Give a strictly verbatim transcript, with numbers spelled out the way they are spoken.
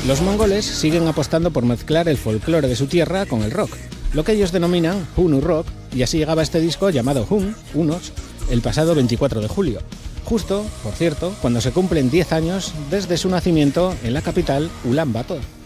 Los mongoles siguen apostando por mezclar el folclore de su tierra con el rock, lo que ellos denominan Hunu Rock, y así llegaba este disco llamado Hun, Unos, el pasado veinticuatro de julio. Justo, por cierto, cuando se cumplen diez años desde su nacimiento en la capital Ulan Bator.